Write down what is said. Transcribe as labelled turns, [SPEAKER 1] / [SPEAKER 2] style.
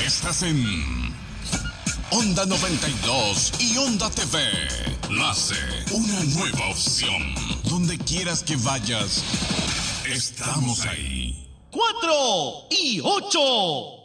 [SPEAKER 1] Estás en Onda 92 y Onda TV. Nace una nueva opción. Donde quieras que vayas, estamos ahí.
[SPEAKER 2] 4 y 8.